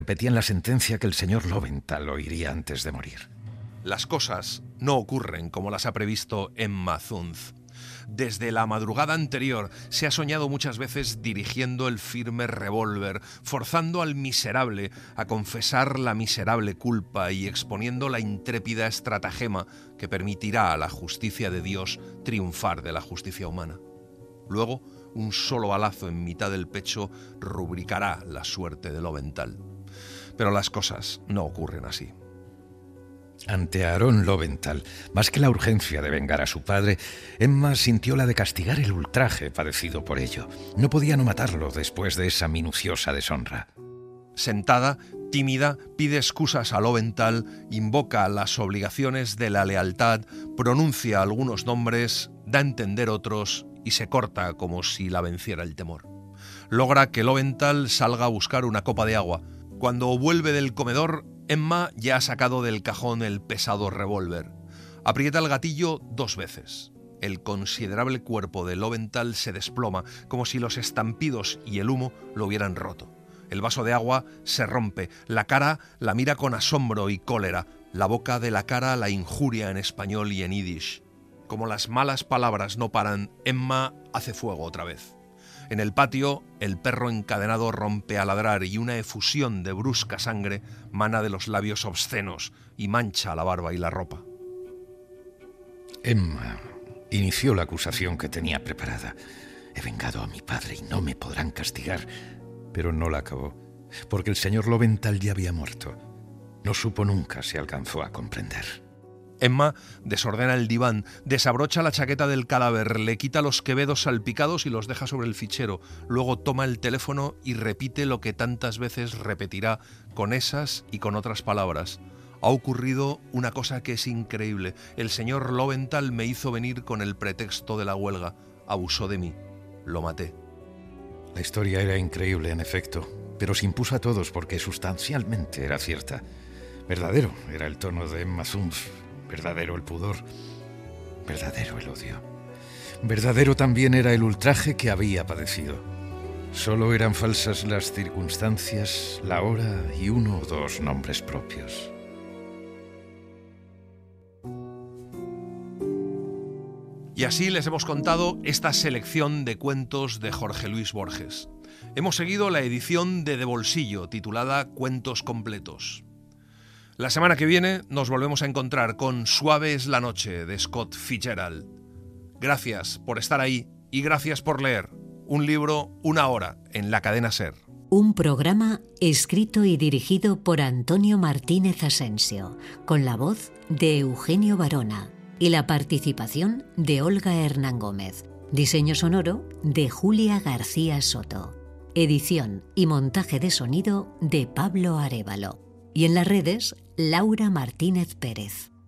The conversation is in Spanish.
Repetían la sentencia que el señor Loventhal oiría antes de morir. Las cosas no ocurren como las ha previsto Emma Zunz. Desde la madrugada anterior se ha soñado muchas veces dirigiendo el firme revólver, forzando al miserable a confesar la miserable culpa y exponiendo la intrépida estratagema que permitirá a la justicia de Dios triunfar de la justicia humana. Luego, un solo balazo en mitad del pecho rubricará la suerte de Loventhal. Pero las cosas no ocurren así. Ante Aaron Loventhal, más que la urgencia de vengar a su padre, Emma sintió la de castigar el ultraje padecido por ello. No podía no matarlo después de esa minuciosa deshonra. Sentada, tímida, pide excusas a Loventhal, invoca las obligaciones de la lealtad, pronuncia algunos nombres, da a entender otros y se corta como si la venciera el temor. Logra que Loventhal salga a buscar una copa de agua. Cuando vuelve del comedor, Emma ya ha sacado del cajón el pesado revólver. Aprieta el gatillo 2 veces. El considerable cuerpo de Loventhal se desploma, como si los estampidos y el humo lo hubieran roto. El vaso de agua se rompe, la cara la mira con asombro y cólera, la boca de la cara la injuria en español y en yiddish. Como las malas palabras no paran, Emma hace fuego otra vez. En el patio, el perro encadenado rompe a ladrar y una efusión de brusca sangre mana de los labios obscenos y mancha la barba y la ropa. Emma inició la acusación que tenía preparada. He vengado a mi padre y no me podrán castigar. Pero no la acabó, porque el señor Loventhal ya había muerto. No supo nunca si alcanzó a comprender. Emma desordena el diván, desabrocha la chaqueta del cadáver, le quita los quevedos salpicados y los deja sobre el fichero. Luego toma el teléfono y repite lo que tantas veces repetirá con esas y con otras palabras. Ha ocurrido una cosa que es increíble. El señor Loventhal me hizo venir con el pretexto de la huelga. Abusó de mí. Lo maté. La historia era increíble, en efecto, pero se impuso a todos porque sustancialmente era cierta. Verdadero era el tono de Emma Zunz. Verdadero el pudor, verdadero el odio. Verdadero también era el ultraje que había padecido. Solo eran falsas las circunstancias, la hora y 1 o 2 nombres propios. Y así les hemos contado esta selección de cuentos de Jorge Luis Borges. Hemos seguido la edición de Bolsillo, titulada Cuentos completos. La semana que viene nos volvemos a encontrar con Suave es la noche, de Scott Fitzgerald. Gracias por estar ahí y gracias por leer. Un libro, una hora, en la cadena SER. Un programa escrito y dirigido por Antonio Martínez Asensio, con la voz de Eugenio Barona y la participación de Olga Hernán Gómez. Diseño sonoro de Julia García Soto. Edición y montaje de sonido de Pablo Arévalo. Y en las redes, Laura Martínez Pérez.